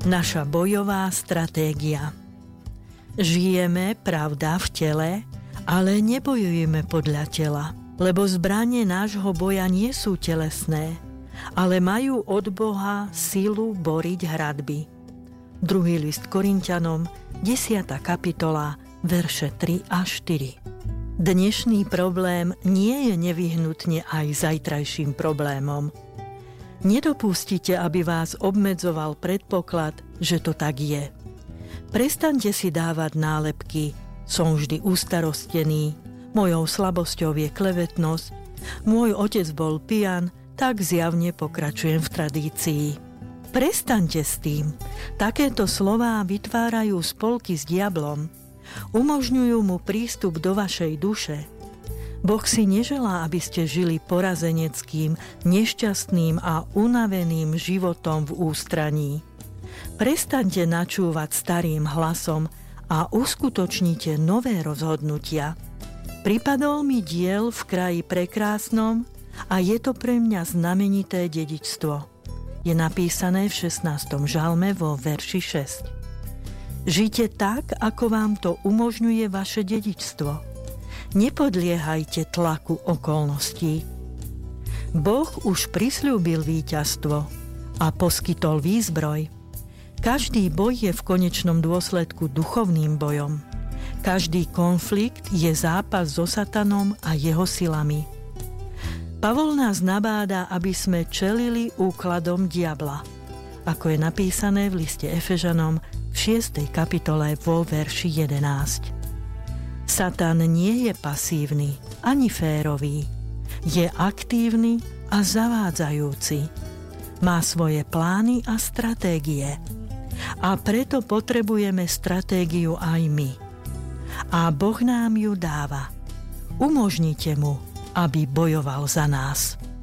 Naša bojová stratégia. Žijeme, pravda, v tele, ale nebojujeme podľa tela, lebo zbrane nášho boja nie sú telesné, ale majú od Boha silu boriť hradby. 2. list Korinťanom, 10. kapitola, verše 3 a 4. Dnešný problém nie je nevyhnutne aj zajtrajším problémom. Nedopustite, aby vás obmedzoval predpoklad, že to tak je. Prestaňte si dávať nálepky: som vždy ustarostený, mojou slabosťou je klevetnosť, môj otec bol pijan, tak zjavne pokračujem v tradícii. Prestaňte s tým. Takéto slová vytvárajú spolky s diablom. Umožňujú mu prístup do vašej duše. Boh si neželá, aby ste žili porazeneckým, nešťastným a unaveným životom v ústraní. Prestaňte načúvať starým hlasom a uskutočnite nové rozhodnutia. Pripadol mi diel v kraji prekrásnom a je to pre mňa znamenité dedičstvo. Je napísané v 16. žalme vo verši 6. Žite tak, ako vám to umožňuje vaše dedičstvo. Nepodliehajte tlaku okolností. Boh už prisľúbil víťazstvo a poskytol výzbroj. Každý boj je v konečnom dôsledku duchovným bojom. Každý konflikt je zápas so satanom a jeho silami. Pavol nás nabáda, aby sme čelili úkladom diabla, ako je napísané v liste Efežanom v 6. kapitole vo verši 11. Satan nie je pasívny ani férový. Je aktívny a zavádzajúci. Má svoje plány a stratégie. A preto potrebujeme stratégiu aj my. A Boh nám ju dáva. Umožnite mu, aby bojoval za nás.